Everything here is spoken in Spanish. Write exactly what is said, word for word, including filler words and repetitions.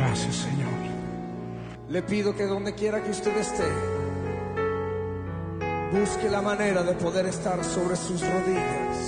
Gracias, Señor. Le pido que donde quiera que usted esté, busque la manera de poder estar sobre sus rodillas.